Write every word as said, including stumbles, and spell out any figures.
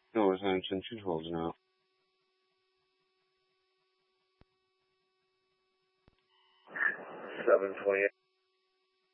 No, we're saying ten two twelves now. seven twenty-eight.